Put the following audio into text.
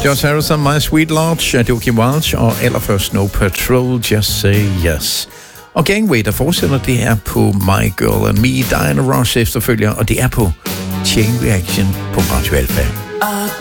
George Harrison, My Sweet Lodge af Joachim Walsh, og allerførst Snow Patrol, Just Say Yes. Og Gangway, der fortsætter, det er på My Girl and Me, Diana Ross efterfølger, og det er på Chain Reaction på Radio Alpha.